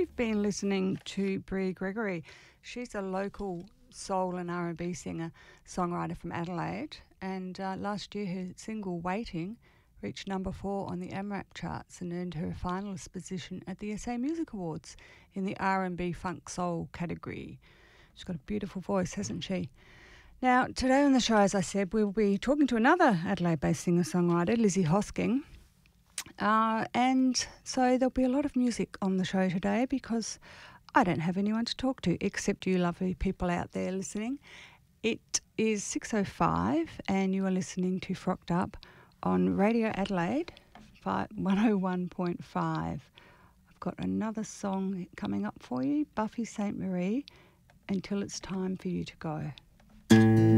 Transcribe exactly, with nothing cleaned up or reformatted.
You've been listening to Brie Gregory. She's a local soul and R and B singer, songwriter from Adelaide, and uh, last year her single Waiting reached number four on the AMRAP charts and earned her a finalist position at the S A Music Awards in the R and B funk soul category. She's got a beautiful voice, hasn't she? Now, today on the show, as I said, we'll be talking to another Adelaide-based singer-songwriter, Lizzie Hosking. Uh, and so there'll be a lot of music on the show today because I don't have anyone to talk to except you lovely people out there listening. It is six oh five and you are listening to Frocked Up on Radio Adelaide one oh one point five. I've got another song coming up for you, Buffy Sainte Marie, Until It's Time for You to Go.